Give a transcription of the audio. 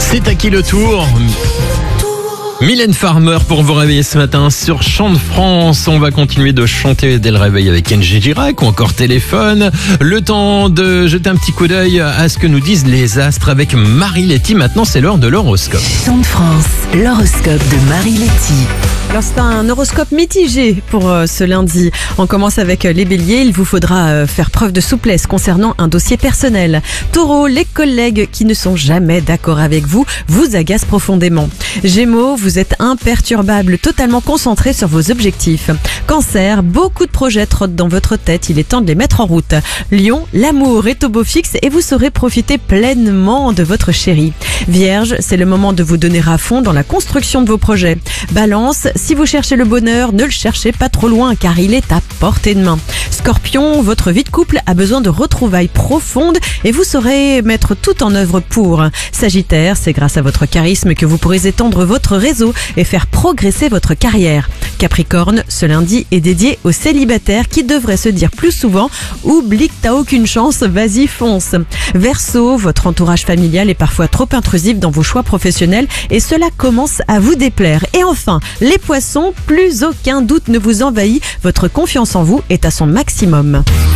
C'est à qui le tour? Mylène Farmer pour vous réveiller ce matin sur Chant de France. On va continuer de chanter dès le réveil avec Kenji Girac ou encore Téléphone. Le temps de jeter un petit coup d'œil à ce que nous disent les astres avec Marie-Letty. Maintenant, c'est l'heure de l'horoscope. Chant de France, l'horoscope de Marie-Letty. Alors c'est un horoscope mitigé pour ce lundi. On commence avec les béliers. Il vous faudra faire preuve de souplesse concernant un dossier personnel. Taureau, les collègues qui ne sont jamais d'accord avec vous agacent profondément. Gémeaux, vous êtes imperturbable, totalement concentré sur vos objectifs. Cancer, beaucoup de projets trottent dans votre tête, il est temps de les mettre en route. Lion, l'amour est au beau fixe et vous saurez profiter pleinement de votre chérie. Vierge, c'est le moment de vous donner à fond dans la construction de vos projets. Balance, si vous cherchez le bonheur, ne le cherchez pas trop loin car il est à portée de main. Scorpion, votre vie de couple a besoin de retrouvailles profondes et vous saurez mettre tout en œuvre pour. Sagittaire, c'est grâce à votre charisme que vous pourrez étendre votre réseau et faire progresser votre carrière. Capricorne, ce lundi est dédié aux célibataires qui devraient se dire plus souvent « Oublie que t'as aucune chance, vas-y fonce ». Verseau, votre entourage familial est parfois trop intrusif dans vos choix professionnels et cela commence à vous déplaire. Et enfin, les poissons, plus aucun doute ne vous envahit, votre confiance en vous est à son maximum.